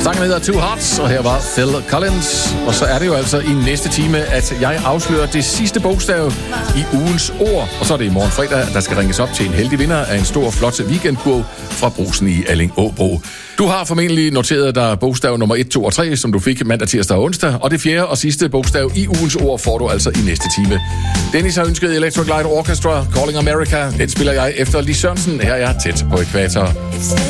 Sangen hedder Two Hearts, og her var Phil Collins. Og så er det jo altså i næste time, at jeg afslører det sidste bogstav i ugens ord. Og så er det i morgen fredag, der skal ringes op til en heldig vinder af en stor, flot weekendkurv fra Brugsen i Alling-Åbro. Du har formentlig noteret dig bogstav nummer 1, 2 og 3, som du fik mandag, tirsdag og onsdag. Og det fjerde og sidste bogstav i ugens ord får du altså i næste time. Dennis har ønsket Electric Light Orchestra, Calling America. Den spiller jeg efter Lis Sørensen. Her er jeg tæt på ækvator.